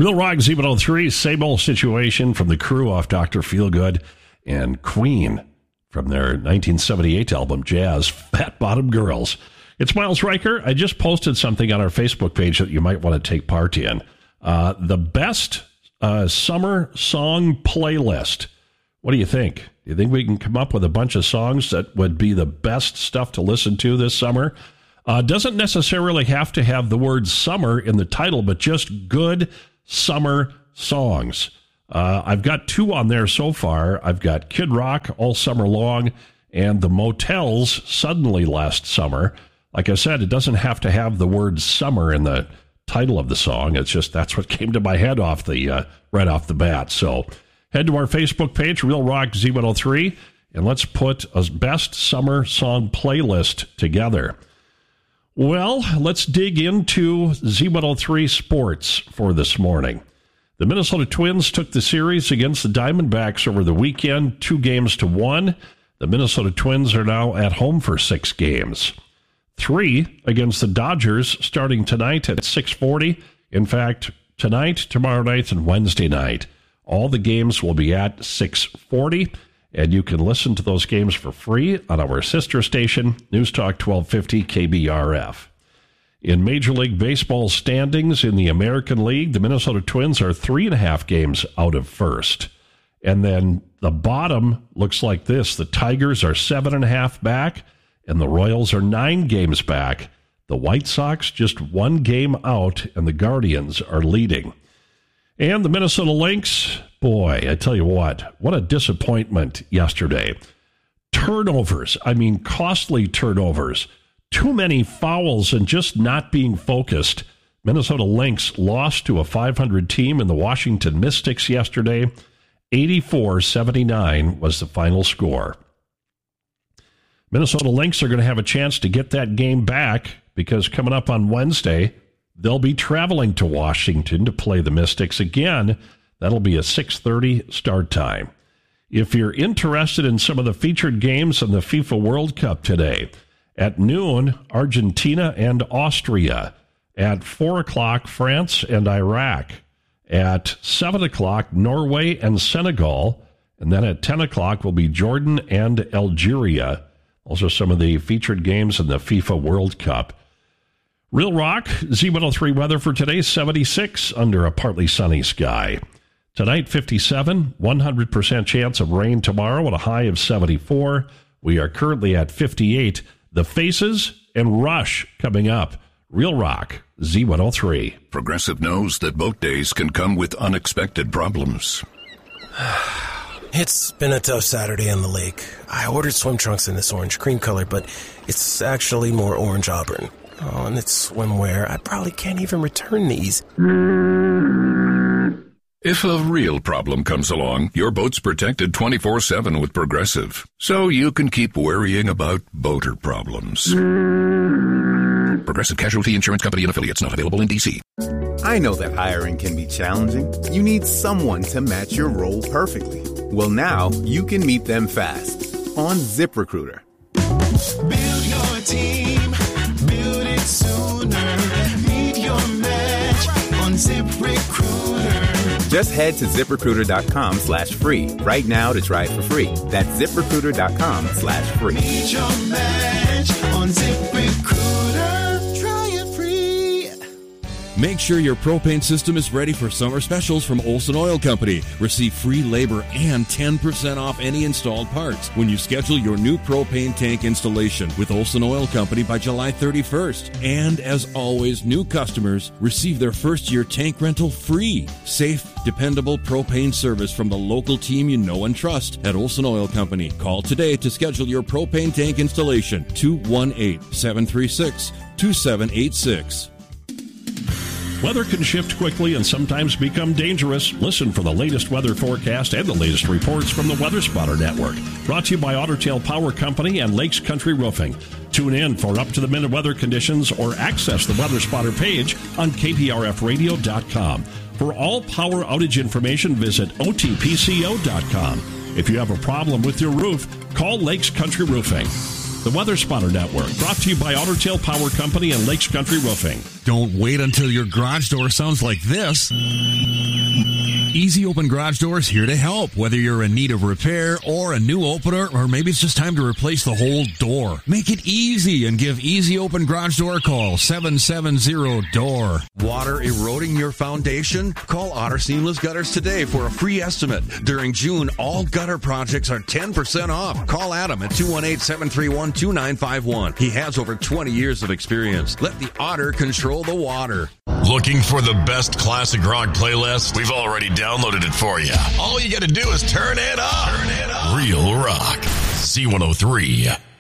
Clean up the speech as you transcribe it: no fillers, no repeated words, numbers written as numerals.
Real Rock Z103, same old situation from the Crew off Dr. Feelgood, and Queen from their 1978 album, Jazz, Fat Bottom Girls. It's Miles Riker. I just posted something on our Facebook page that you might want to take part in. The best summer song playlist. What do you think? Do you think we can come up with a bunch of songs that would be the best stuff to listen to this summer? Doesn't necessarily have to have the word summer in the title, but just good summer songs. I've got two on there so far. I've got Kid Rock, All Summer Long, and The Motels, Suddenly Last Summer. Like I said, it doesn't have to have the word summer in the title of the song. It's just that's what came to my head right off the bat. So head to our Facebook page, Real Rock Z103, and let's put a best summer song playlist together. Well, let's dig into Z103 sports for this morning. The Minnesota Twins took the series against the Diamondbacks over the weekend, 2-1. The Minnesota Twins are now at home for 6 games. 3 against the Dodgers starting tonight at 6:40. In fact, tonight, tomorrow night, and Wednesday night. All the games will be at 6:40, and you can listen to those games for free on our sister station, News Talk 1250 KBRF. In Major League Baseball standings in the American League, the Minnesota Twins are 3.5 games out of first. And then the bottom looks like this. The Tigers are 7.5 back, and the Royals are 9 games back. The White Sox just 1 game out, and the Guardians are leading. And the Minnesota Lynx, boy, I tell you what a disappointment yesterday. Turnovers, costly turnovers. Too many fouls and just not being focused. Minnesota Lynx lost to a 500 team in the Washington Mystics yesterday. 84-79 was the final score. Minnesota Lynx are going to have a chance to get that game back because coming up on Wednesday, they'll be traveling to Washington to play the Mystics again. That'll be a 6:30 start time. If you're interested in some of the featured games in the FIFA World Cup today, at noon, Argentina and Austria. At 4 o'clock, France and Iraq. At 7 o'clock, Norway and Senegal. And then at 10 o'clock will be Jordan and Algeria. Those are some of the featured games in the FIFA World Cup. Real Rock, Z103 weather for today, 76 under a partly sunny sky. Tonight, 57, 100% chance of rain tomorrow at a high of 74. We are currently at 58. The Faces and Rush coming up. Real Rock, Z103. Progressive knows that boat days can come with unexpected problems. It's been a tough Saturday on the lake. I ordered swim trunks in this orange cream color, but it's actually more orange auburn. Oh, and it's swimwear. I probably can't even return these. If a real problem comes along, your boat's protected 24/7 with Progressive, so you can keep worrying about boater problems. Progressive Casualty Insurance Company and Affiliates, not available in D.C. I know that hiring can be challenging. You need someone to match your role perfectly. Well, now you can meet them fast on ZipRecruiter. Build your team, build it sooner. Meet your match on ZipRecruiter. Just head to ZipRecruiter.com/free right now to try it for free. That's ZipRecruiter.com/free. Meet your match on ZipRecruiter. Try it free. Make sure your propane system is ready for summer specials from Olson Oil Company. Receive free labor and 10% off any installed parts when you schedule your new propane tank installation with Olson Oil Company by July 31st. And as always, new customers receive their first-year tank rental free. Safe, dependable propane service from the local team you know and trust at Olson Oil Company. Call today to schedule your propane tank installation. 218-736-2786. Weather can shift quickly and sometimes become dangerous. Listen for the latest weather forecast and the latest reports from the Weather Spotter Network. Brought to you by Otter Tail Power Company and Lakes Country Roofing. Tune in for up-to-the-minute weather conditions or access the Weather Spotter page on KPRFradio.com. For all power outage information, visit OTPCO.com. If you have a problem with your roof, call Lakes Country Roofing. The Weather Spotter Network, brought to you by Otter Tail Power Company and Lakes Country Roofing. Don't wait until your garage door sounds like this. Easy Open Garage Doors here to help. Whether you're in need of repair or a new opener, or maybe it's just time to replace the whole door. Make it easy and give Easy Open Garage Door a call, 770-DOOR. Water eroding your foundation? Call Otter Seamless Gutters today for a free estimate. During June, all gutter projects are 10% off. Call Adam at 218-731-2951. He has over 20 years of experience. Let the Otter control the water. Looking for the best classic rock playlist? We've already downloaded it for you. All you got to do is turn it up. Real Rock. C103.